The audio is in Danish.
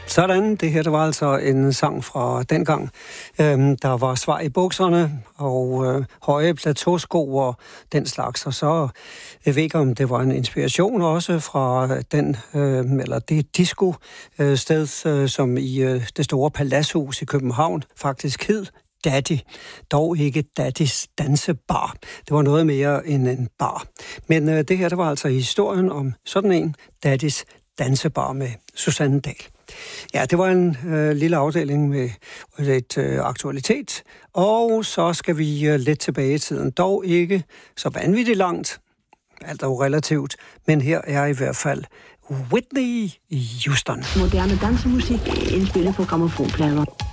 Sådan, det her, der var altså en sang fra dengang. Der var svar i bukserne og høje plateausko og den slags. Og så jeg ved ikke, om det var en inspiration også fra den, eller det disco-sted, som i det store Palashus i København faktisk hed Daddy. Dog ikke Daddys dansebar. Det var noget mere end en bar. Men det her, det var altså historien om sådan en Daddys dansebar med Susanne Dahl. Ja, det var en lille afdeling med lidt aktualitet, og så skal vi lidt tilbage i tiden. Dog ikke så vanvittigt langt, alt er jo relativt, men her er i hvert fald Whitney Houston. Moderne dansemusik indspillet på grammofonplader.